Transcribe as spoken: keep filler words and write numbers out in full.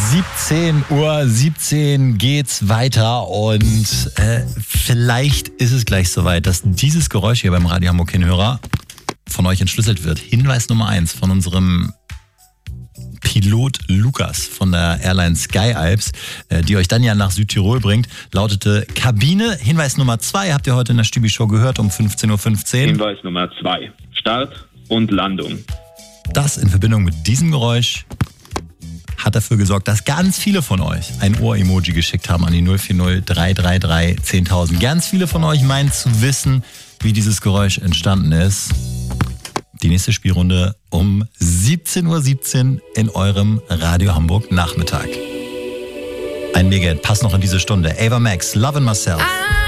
siebzehn Uhr siebzehn geht's weiter und äh, vielleicht ist es gleich soweit, dass dieses Geräusch hier beim Radio Hamburg Hinhörer von euch entschlüsselt wird. Hinweis Nummer eins von unserem Pilot Lukas von der Airline Sky Alps, äh, die euch dann ja nach Südtirol bringt, lautete Kabine. Hinweis Nummer zwei habt ihr heute in der Stübi-Show gehört um fünfzehn Uhr fünfzehn. Hinweis Nummer zwei, Start und Landung. Das in Verbindung mit diesem Geräusch hat dafür gesorgt, dass ganz viele von euch ein Ohr-Emoji geschickt haben an die null vier null drei drei drei zehntausend. Ganz viele von euch meinen zu wissen, wie dieses Geräusch entstanden ist. Die nächste Spielrunde um siebzehn Uhr siebzehn in eurem Radio Hamburg Nachmittag. Ein Mega-Hit passt noch in diese Stunde. Ava Max, Love and Myself.